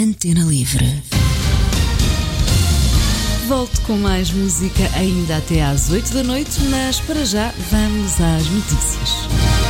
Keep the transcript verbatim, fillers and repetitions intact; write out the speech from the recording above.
Antena Livre. Volto com mais música ainda até às oito da noite, mas para já vamos às notícias.